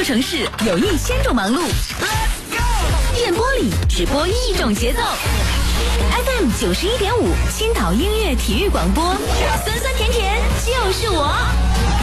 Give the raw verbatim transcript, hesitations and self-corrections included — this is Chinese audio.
个城市有一千种忙碌，电波里只播一种节奏。F M 九十一点五，青岛音乐体育广播，酸酸甜甜就是我。